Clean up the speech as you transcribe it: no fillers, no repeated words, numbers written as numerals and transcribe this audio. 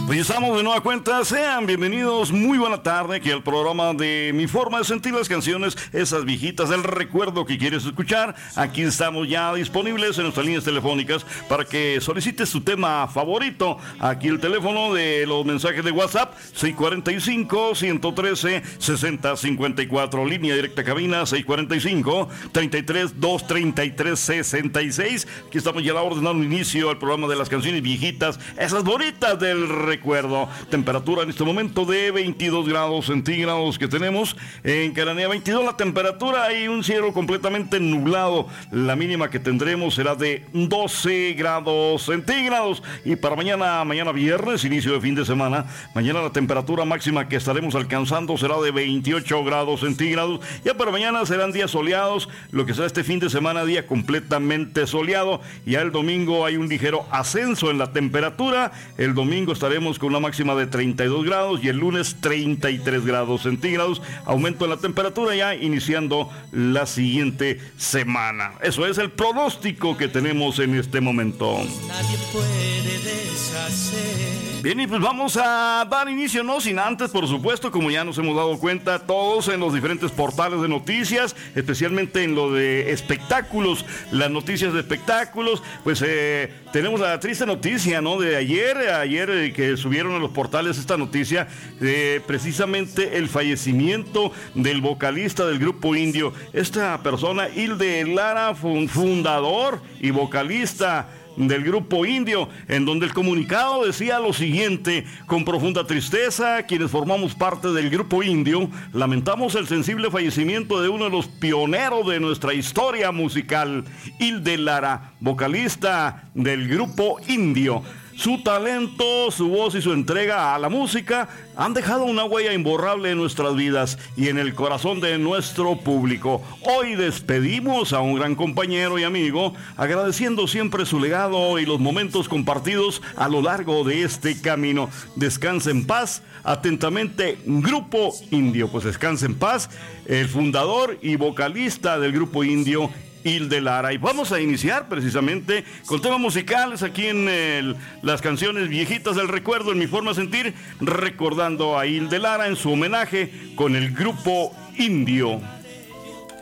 Pues estamos de nueva cuenta, sean bienvenidos, muy buena tarde aquí al programa de Mi Forma de Sentir las Canciones, esas viejitas del recuerdo que quieres escuchar. Aquí estamos ya disponibles en nuestras líneas telefónicas para que solicites tu tema favorito. Aquí el teléfono de los mensajes de WhatsApp, 645-113-6054, línea directa cabina, 645-33-233-66. Aquí estamos ya a la hora de dar un inicio al programa de las canciones viejitas, esas bonitas del recuerdo. Temperatura en este momento de 22 grados centígrados que tenemos en Cananea. 22 la temperatura y un cielo completamente nublado. La mínima que tendremos será de 12 grados centígrados. Y para mañana viernes, inicio de fin de semana, mañana la temperatura máxima que estaremos alcanzando será de 28 grados centígrados. Ya para mañana serán días soleados, lo que será este fin de semana día completamente soleado. Ya el domingo hay un ligero ascenso en la temperatura. El domingo estaremos con una máxima de 32 grados y el lunes 33 grados centígrados. Aumento en la temperatura ya iniciando la siguiente semana. Eso es el pronóstico que tenemos en este momento. Nadie puede deshacer. Bien, y pues vamos a dar inicio, no sin antes, por supuesto, como ya nos hemos dado cuenta todos en los diferentes portales de noticias, especialmente en lo de espectáculos, las noticias de espectáculos, pues tenemos la triste noticia, ¿no? De ayer que subieron a los portales esta noticia, precisamente el fallecimiento del vocalista del grupo Indio, esta persona, Hilde Lara, fundador y vocalista del grupo Indio, en donde el comunicado decía lo siguiente: con profunda tristeza, quienes formamos parte del grupo Indio, lamentamos el sensible fallecimiento de uno de los pioneros de nuestra historia musical, Hilde Lara, vocalista del grupo Indio. Su talento, su voz y su entrega a la música han dejado una huella imborrable en nuestras vidas y en el corazón de nuestro público. Hoy despedimos a un gran compañero y amigo, agradeciendo siempre su legado y los momentos compartidos a lo largo de este camino. Descanse en paz. Atentamente, Grupo Indio. Pues descanse en paz, el fundador y vocalista del grupo Indio, Hilde Lara. Y vamos a iniciar precisamente con temas musicales aquí en las canciones viejitas del recuerdo, en Mi Forma de Sentir, recordando a Hilde Lara en su homenaje con el grupo Indio.